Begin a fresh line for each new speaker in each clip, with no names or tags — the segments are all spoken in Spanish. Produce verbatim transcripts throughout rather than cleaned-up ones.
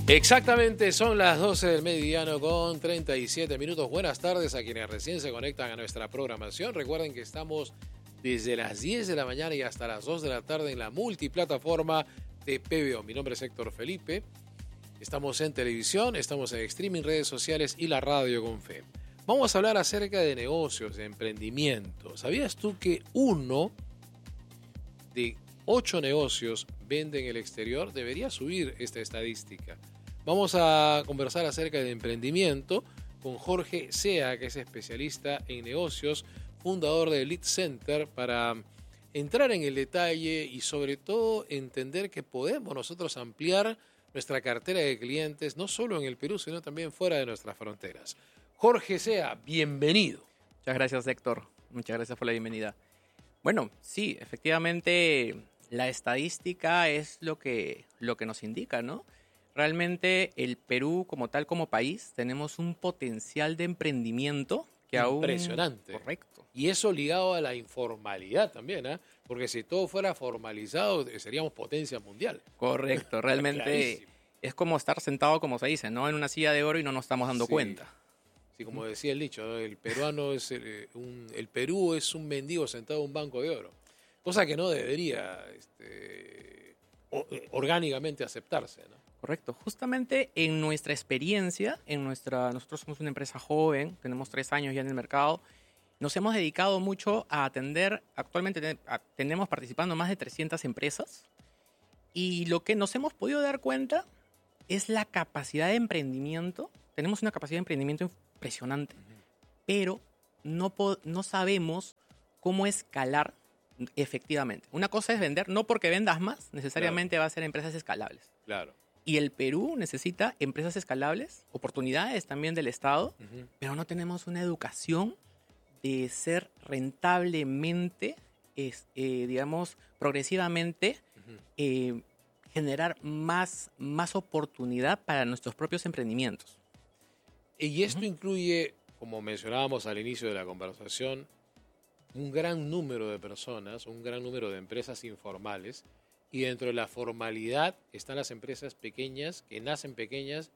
Exactamente, son las doce del mediodía con treinta y siete minutos. Buenas tardes a quienes recién se conectan a nuestra programación. Recuerden que estamos desde las diez de la mañana y hasta las dos de la tarde en la multiplataforma de P B O. Mi nombre es Héctor Felipe. Estamos en televisión, estamos en streaming, redes sociales y la radio con fe. Vamos a hablar acerca de negocios, de emprendimiento. ¿Sabías tú que uno de ocho negocios vende en el exterior? Debería subir esta estadística. Vamos a conversar acerca de emprendimiento con Jorge Sea, que es especialista en negocios, fundador de Lead Center, para entrar en el detalle y sobre todo entender que podemos nosotros ampliar nuestra cartera de clientes, no solo en el Perú, sino también fuera de nuestras fronteras. Jorge Sea, bienvenido.
Muchas gracias, Héctor. Muchas gracias por la bienvenida. Bueno, sí, efectivamente, la estadística es lo que, lo que nos indica, ¿no? Realmente el Perú como tal, como país, tenemos un potencial de emprendimiento que aún...
Impresionante.
Correcto.
Y eso ligado a la informalidad también, ¿eh? Porque si todo fuera formalizado, seríamos potencia mundial.
Correcto. Realmente es como estar sentado, como se dice, ¿no? En una silla de oro y no nos estamos dando
sí.
cuenta.
Sí, como decía el dicho, ¿no? El peruano es el, un, el Perú es un mendigo sentado en un banco de oro. Cosa que no debería este, orgánicamente aceptarse, ¿no?
Correcto. Justamente en nuestra experiencia, en nuestra, nosotros somos una empresa joven, tenemos tres años ya en el mercado, nos hemos dedicado mucho a atender, actualmente tenemos participando más de trescientas empresas y lo que nos hemos podido dar cuenta es la capacidad de emprendimiento. Tenemos una capacidad de emprendimiento impresionante, uh-huh. pero no, no sabemos cómo escalar efectivamente. Una cosa es vender, no porque vendas más, necesariamente claro. va a ser empresas escalables.
Claro.
Y el Perú necesita empresas escalables, oportunidades también del Estado, uh-huh. pero no tenemos una educación de ser rentablemente, es, eh, digamos, progresivamente, uh-huh. eh, generar más, más oportunidad para nuestros propios emprendimientos.
Y esto uh-huh. incluye, como mencionábamos al inicio de la conversación, un gran número de personas, un gran número de empresas informales. Y dentro de la formalidad están las empresas pequeñas, que nacen pequeñas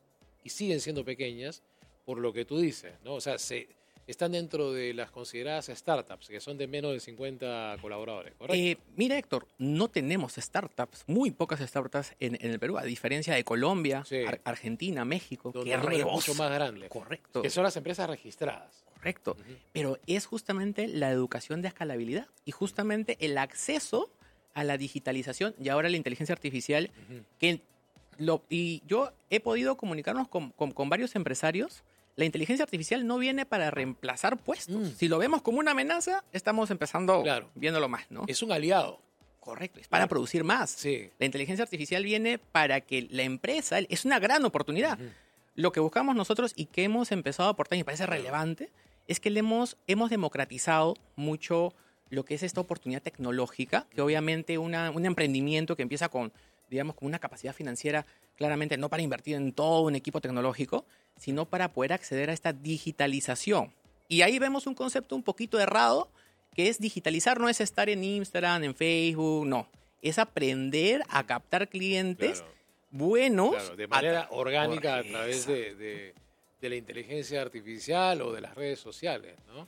y siguen siendo pequeñas, por lo que tú dices, ¿no? O sea, se, están dentro de las consideradas startups, que son de menos de cincuenta colaboradores, ¿correcto?
Eh, mira, Héctor, no tenemos startups, muy pocas startups en, en el Perú, a diferencia de Colombia,
sí.
Ar- Argentina, México,
donde
que
el número es mucho más grande.
Correcto.
Que son las empresas registradas.
Correcto.
Uh-huh.
Pero es justamente la educación de escalabilidad y justamente el acceso a la digitalización y ahora la inteligencia artificial, uh-huh. que lo, y yo he podido comunicarnos con, con, con varios empresarios. La inteligencia artificial no viene para reemplazar puestos. Mm. Si lo vemos como una amenaza, estamos empezando claro. viéndolo más, ¿no?
Es un aliado.
Correcto, es para claro. producir más.
Sí.
La inteligencia artificial viene para que la empresa, es una gran oportunidad. Uh-huh. Lo que buscamos nosotros y que hemos empezado a aportar y me parece claro. relevante, es que le hemos, hemos democratizado mucho lo que es esta oportunidad tecnológica, que obviamente una, un emprendimiento que empieza con, digamos, con una capacidad financiera, claramente no para invertir en todo un equipo tecnológico, sino para poder acceder a esta digitalización. Y ahí vemos un concepto un poquito errado, que es digitalizar, no es estar en Instagram, en Facebook, no. Es aprender a captar clientes
claro.
buenos.
Claro, de manera
a,
orgánica a través de, de, de la inteligencia artificial o de las redes sociales, ¿no?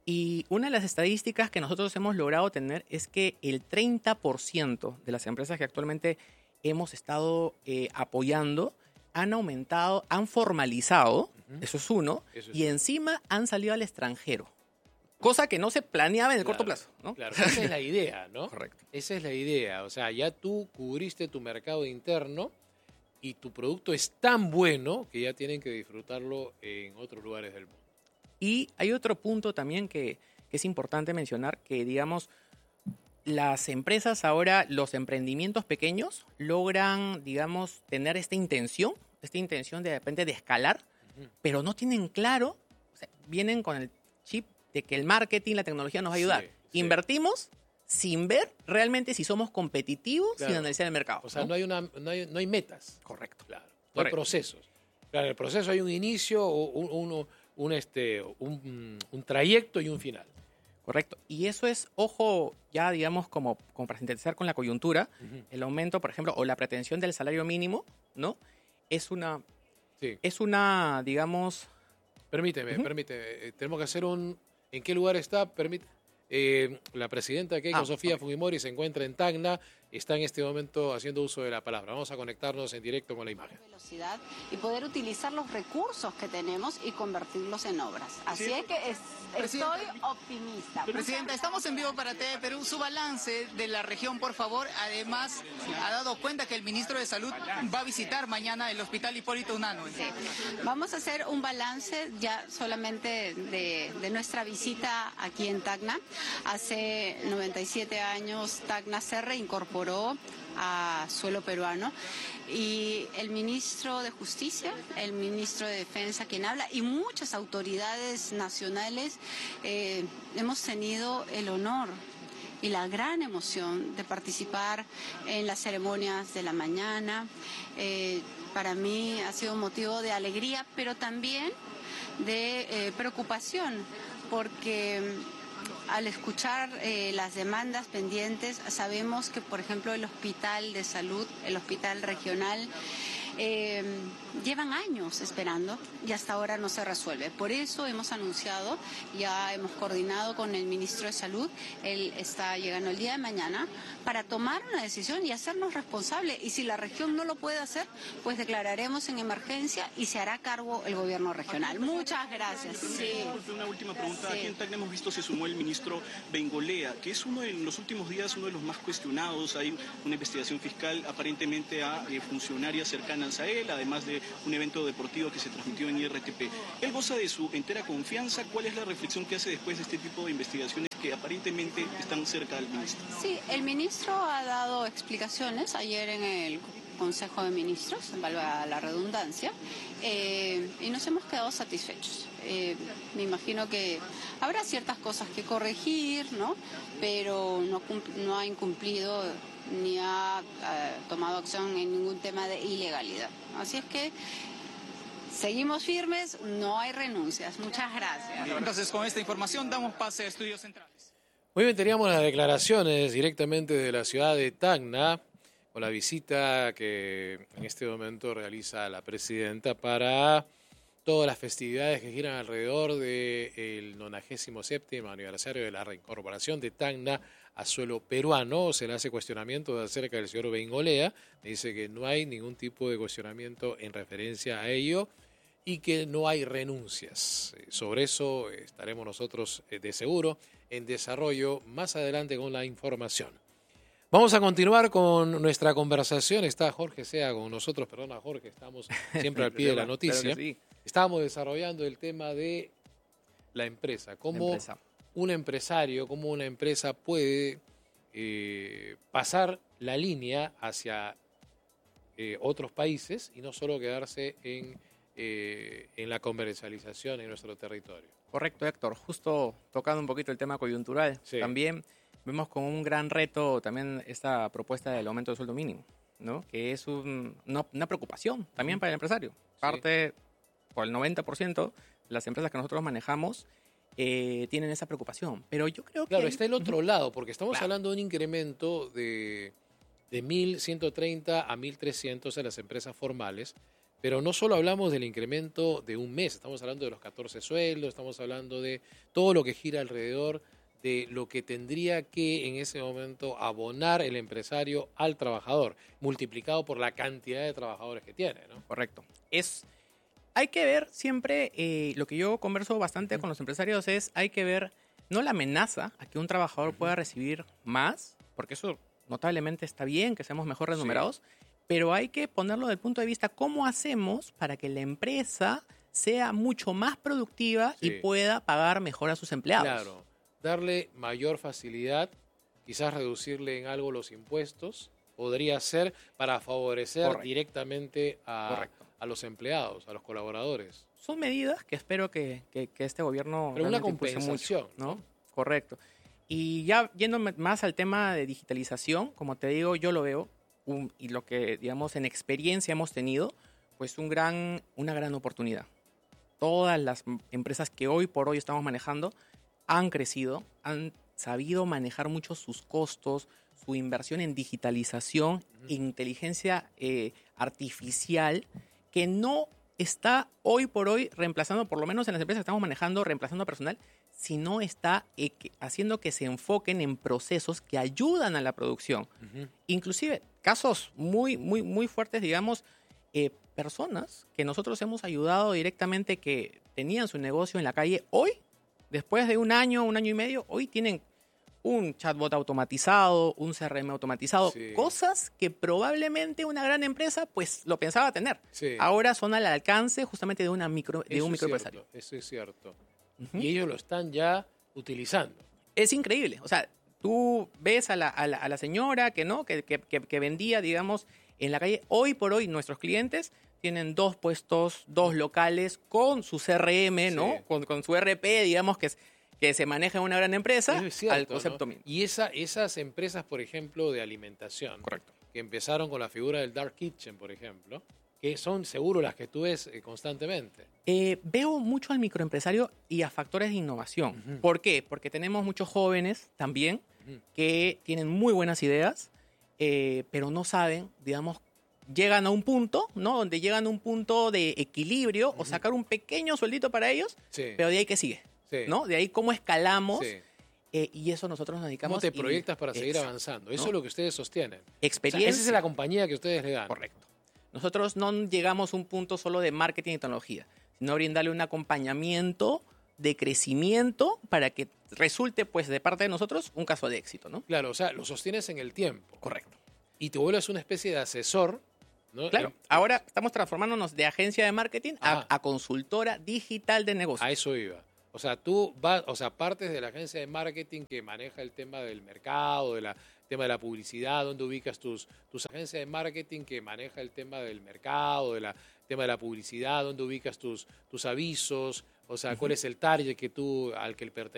Y una de las estadísticas que nosotros hemos logrado tener es que el treinta por ciento de las empresas que actualmente hemos estado eh, apoyando han aumentado, han formalizado, uh-huh. eso es uno, eso es y uno. Encima han salido al extranjero. Cosa que no se planeaba en el
claro,
corto plazo, ¿no?
Claro, esa es la idea, ¿no?
Correcto.
Esa es la idea. O sea, ya tú cubriste tu mercado interno y tu producto es tan bueno que ya tienen que disfrutarlo en otros lugares del mundo.
Y hay otro punto también que, que es importante mencionar, que digamos, las empresas ahora, los emprendimientos pequeños logran, digamos, tener esta intención, esta intención de, de repente de escalar, uh-huh. pero no tienen claro, o sea, vienen con el chip de que el marketing, la tecnología nos va a ayudar. Sí, sí. Invertimos sin ver realmente si somos competitivos, claro. sin analizar el mercado.
O sea,
¿no?
no hay, una, no hay, no hay metas.
Correcto.
Claro. No
Correcto.
hay procesos. Claro, en el proceso hay un inicio, un, un, un, este, un, un trayecto y un final.
Correcto. Y eso es, ojo, ya digamos, como, como para sintetizar con la coyuntura, uh-huh. el aumento, por ejemplo, o la pretensión del salario mínimo, ¿no? es una,
Sí.
es una, digamos...
Permíteme, uh-huh. permíteme. Eh, tenemos que hacer un... ¿En qué lugar está? Permíteme. Eh, la presidenta Keiko ah, Sofía okay. Fujimori se encuentra en Tacna, está en este momento haciendo uso de la palabra. Vamos a conectarnos en directo con la imagen.
Velocidad y poder utilizar los recursos que tenemos y convertirlos en obras. Así sí. es que es, estoy optimista.
Presidenta, estamos en vivo para T V Perú. Su balance de la región, por favor. Además, ha dado cuenta que el ministro de Salud va a visitar mañana el Hospital Hipólito Unanue.
Sí. Vamos a hacer un balance ya solamente de, de nuestra visita aquí en Tacna. Hace noventa y siete años Tacna se reincorporó a suelo peruano y el ministro de Justicia, el ministro de Defensa, quien habla, y muchas autoridades nacionales eh, hemos tenido el honor y la gran emoción de participar en las ceremonias de la mañana. Eh, para mí ha sido un motivo de alegría, pero también de eh, preocupación, porque al escuchar eh, las demandas pendientes, sabemos que, por ejemplo, el Hospital de Salud, el Hospital Regional, eh, llevan años esperando y hasta ahora no se resuelve. Por eso hemos anunciado, ya hemos coordinado con el ministro de Salud, él está llegando el día de mañana, para tomar una decisión y hacernos responsables. Y si la región no lo puede hacer, pues declararemos en emergencia y se hará cargo el gobierno regional. Muchas gracias. Sí.
Una última pregunta.
Sí.
Aquí en Tacna hemos visto se sumó el ministro Bengolea, que es uno de, en los últimos días uno de los más cuestionados. Hay una investigación fiscal aparentemente a eh, funcionarias cercanas a él, además de un evento deportivo que se transmitió en I R T P. Él goza de su entera confianza. ¿Cuál es la reflexión que hace después de este tipo de investigaciones que aparentemente están cerca del ministro?
Sí, el ministro ha dado explicaciones ayer en el Consejo de Ministros, valga la redundancia, eh, y nos hemos quedado satisfechos. Eh, me imagino que habrá ciertas cosas que corregir, ¿no? Pero no, no ha incumplido ni ha eh, tomado acción en ningún tema de ilegalidad. Así es que seguimos firmes, no hay renuncias. Muchas gracias.
Entonces, con esta información damos pase a Estudios Centrales.
Muy bien, teníamos las declaraciones directamente de la ciudad de Tacna, con la visita que en este momento realiza la presidenta para todas las festividades que giran alrededor del nonagésimo séptimo aniversario de la reincorporación de Tacna a suelo peruano. Se le hace cuestionamiento acerca del señor Bengolea, dice que no hay ningún tipo de cuestionamiento en referencia a ello y que no hay renuncias. Sobre eso estaremos nosotros de seguro en desarrollo más adelante con la información. Vamos a continuar con nuestra conversación. Está Jorge Sea con nosotros. Perdona, Jorge, estamos siempre al pie de la noticia. Sí. Estábamos desarrollando el tema de la empresa. Cómo empresa. un empresario, cómo una empresa puede eh, pasar la línea hacia eh, otros países y no solo quedarse en, eh, en la comercialización en nuestro territorio.
Correcto, Héctor. Justo tocando un poquito el tema coyuntural. Sí. También vemos como un gran reto también esta propuesta del aumento del sueldo mínimo, ¿no? Que es un, una, una preocupación también para el empresario. Parte, sí. por el noventa por ciento de las empresas que nosotros manejamos eh, tienen esa preocupación. Pero yo creo que...
Claro, está el otro uh-huh. lado, porque estamos claro. hablando de un incremento de, de mil ciento treinta a mil trescientos en las empresas formales, pero no solo hablamos del incremento de un mes, estamos hablando de los catorce sueldos, estamos hablando de todo lo que gira alrededor de lo que tendría que en ese momento abonar el empresario al trabajador, multiplicado por la cantidad de trabajadores que tiene, ¿no?
Correcto. Es, hay que ver siempre, eh, lo que yo converso bastante uh-huh. con los empresarios es, hay que ver no la amenaza a que un trabajador uh-huh. pueda recibir más, porque eso notablemente está bien, que seamos mejor remunerados, sí. pero hay que ponerlo desde el punto de vista cómo hacemos para que la empresa sea mucho más productiva sí. y pueda pagar mejor a sus empleados.
Claro. Darle mayor facilidad, quizás reducirle en algo los impuestos, podría ser para favorecer Correcto. directamente a, a los empleados, a los colaboradores.
Son medidas que espero que, que, que este gobierno...
Pero una compensación, mucho,
¿no? Correcto. Y ya yéndome más al tema de digitalización, como te digo, yo lo veo, un, y lo que, digamos, en experiencia hemos tenido, pues un gran, una gran oportunidad. Todas las empresas que hoy por hoy estamos manejando han crecido, han sabido manejar mucho sus costos, su inversión en digitalización, uh-huh. inteligencia eh, artificial, que no está hoy por hoy reemplazando, por lo menos en las empresas que estamos manejando, reemplazando a personal, sino está eh, que, haciendo que se enfoquen en procesos que ayudan a la producción. Uh-huh. Inclusive, casos muy, muy, muy fuertes, digamos, eh, personas que nosotros hemos ayudado directamente que tenían su negocio en la calle, hoy, después de un año, un año y medio, hoy tienen un chatbot automatizado, un C R M automatizado, sí. Cosas que probablemente una gran empresa pues lo pensaba tener. Sí. Ahora son al alcance justamente de, una micro, de un microempresario.
Eso es cierto. Uh-huh. Y ellos lo están ya utilizando.
Es increíble. O sea, tú ves a la, a la, a la señora que, ¿no? que, que, que, que vendía, digamos, en la calle. Hoy por hoy nuestros clientes tienen dos puestos, dos locales con su C R M, sí. ¿no? Con, con su E R P, digamos, que es que se maneja en una gran empresa,
es cierto,
al concepto, ¿no? Mismo.
Y esa, esas empresas, por ejemplo, de alimentación,
correcto,
que empezaron con la figura del Dark Kitchen, por ejemplo, que son seguro las que tú ves eh, constantemente.
Eh, veo mucho al microempresario y a factores de innovación. Uh-huh. ¿Por qué? Porque tenemos muchos jóvenes también uh-huh. que tienen muy buenas ideas, eh, pero no saben, digamos, llegan a un punto, ¿no? Donde llegan a un punto de equilibrio uh-huh. o sacar un pequeño sueldito para ellos, sí. pero de ahí que sigue. Sí. ¿No? De ahí cómo escalamos sí. eh, y eso nosotros nos dedicamos.
¿Cómo te
y,
proyectas para seguir exacto, avanzando? Eso ¿no? es lo que ustedes sostienen.
Experiencia.
O sea, esa es la compañía que ustedes le dan.
Correcto. Nosotros no llegamos a un punto solo de marketing y tecnología, sino brindarle un acompañamiento de crecimiento para que resulte, pues, de parte de nosotros, un caso de éxito, ¿no?
Claro, o sea, lo sostienes en el tiempo.
Correcto.
Y te vuelves una especie de asesor, ¿no?
Claro. Eh, Ahora estamos transformándonos de agencia de marketing a, a consultora digital de negocios.
A eso iba. O sea, tú vas, o sea, partes de la agencia de marketing que maneja el tema del mercado, del tema de la publicidad, dónde ubicas tus, tus agencias de marketing que maneja el tema del mercado, del tema de la publicidad, dónde ubicas tus, tus avisos, o sea, uh-huh. cuál es el target que tú, al que perteneces.